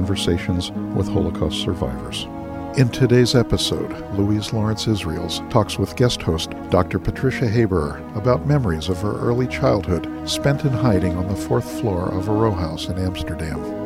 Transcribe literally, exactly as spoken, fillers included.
Conversations with Holocaust Survivors. In today's episode, Louise Lawrence Israels talks with guest host Doctor Patricia Haberer about memories of her early childhood spent in hiding on the fourth floor of a row house in Amsterdam.